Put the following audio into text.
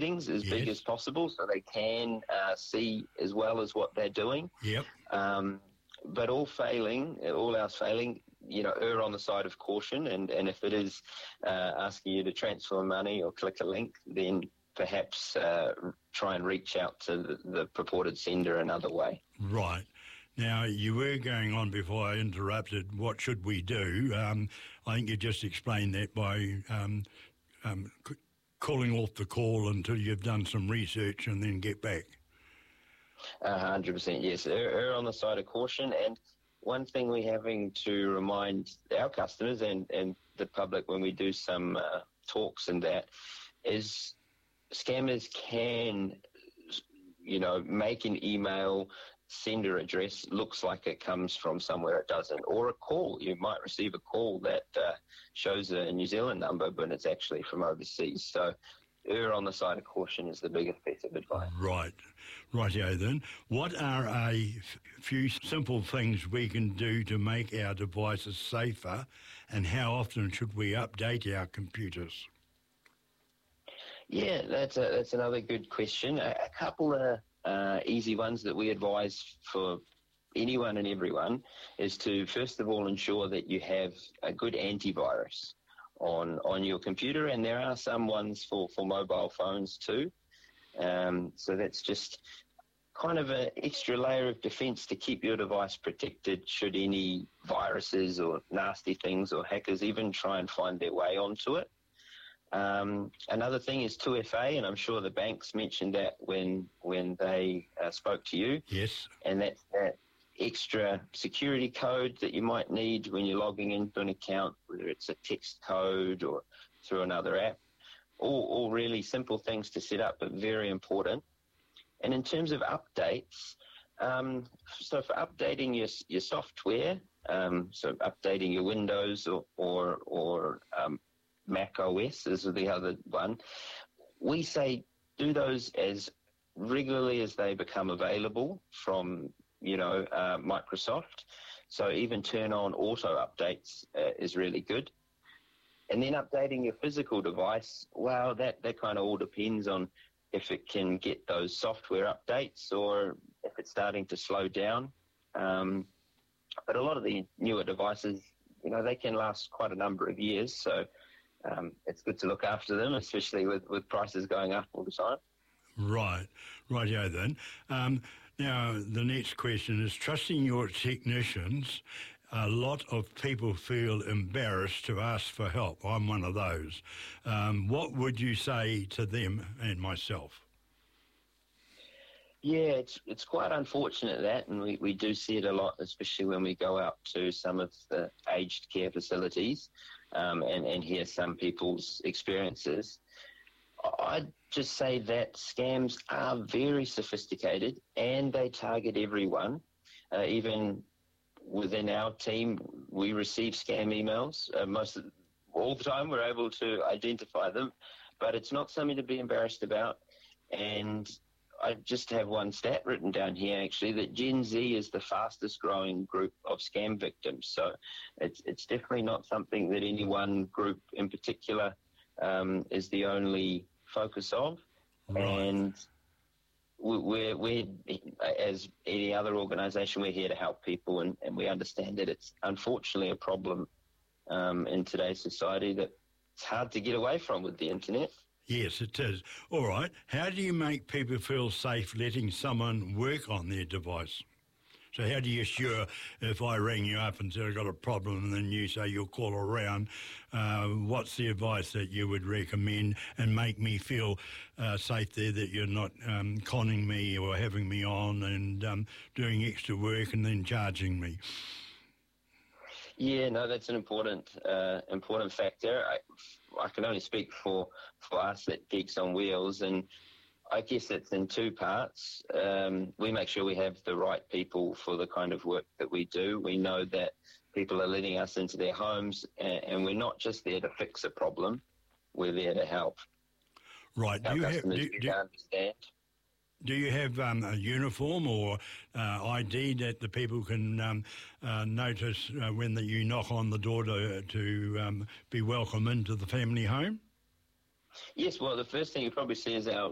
settings as big Yes. as possible so they can see as well as what they're doing. Yep. But all else failing, err on the side of caution. And if it is asking you to transfer money or click a link, then perhaps try and reach out to the purported sender another way. Right. Now, you were going on before I interrupted. What should we do? I think you just explained that by calling off the call until you've done some research and then get back. 100%, yes. Err on the side of caution. And one thing we're having to remind our customers and the public when we do some talks and that is scammers can, make an email sender address looks like it comes from somewhere it doesn't, or a call. You might receive a call that shows a New Zealand number, but it's actually from overseas. So err on the side of caution is the biggest piece of advice. Right. Rightio then. What are a few simple things we can do to make our devices safer, and how often should we update our computers? Yeah, that's another good question. A couple of easy ones that we advise for anyone and everyone is to, first of all, ensure that you have a good antivirus on your computer, and there are some ones for mobile phones too. So that's just kind of an extra layer of defense to keep your device protected should any viruses or nasty things or hackers even try and find their way onto it. Another thing is 2FA, and I'm sure the banks mentioned that when they spoke to you. Yes. And that's that extra security code that you might need when you're logging into an account, whether it's a text code or through another app. All really simple things to set up, but very important. And in terms of updates, so for updating your software, so updating your Windows or Mac OS is the other one, we say do those as regularly as they become available from Microsoft. So even turn on auto updates is really good. And then updating your physical device, well, that kind of all depends on if it can get those software updates or if it's starting to slow down. But a lot of the newer devices, they can last quite a number of years. So it's good to look after them, especially with prices going up all the time. Right. Rightio then. Now, the next question is, trusting your technicians, a lot of people feel embarrassed to ask for help. I'm one of those. What would you say to them and myself? Yeah, it's quite unfortunate that, and we do see it a lot, especially when we go out to some of the aged care facilities and hear some people's experiences. I'd just say that scams are very sophisticated and they target everyone. Even within our team, we receive scam emails. All the time we're able to identify them, but it's not something to be embarrassed about. And I just have one stat written down here, actually, that Gen Z is the fastest growing group of scam victims. So it's definitely not something that any one group in particular is the only focus of. Right. And we're, as any other organisation, we're here to help people, and we understand that it's unfortunately a problem in today's society that it's hard to get away from with the internet. Yes, it is. All right. How do you make people feel safe letting someone work on their device? So how do you assure, if I ring you up and said I've got a problem and then you say you'll call around, what's the advice that you would recommend and make me feel safe there, that you're not conning me or having me on and doing extra work and then charging me? Yeah, no, that's an important factor. I can only speak for us at Geeks on Wheels, and I guess it's in two parts. We make sure we have the right people for the kind of work that we do. We know that people are letting us into their homes, and we're not just there to fix a problem. We're there to help. Right. Our customers understand. Do you have a uniform or ID that the people can notice when you knock on the door to be welcome into the family home? Yes, well, the first thing you probably see is our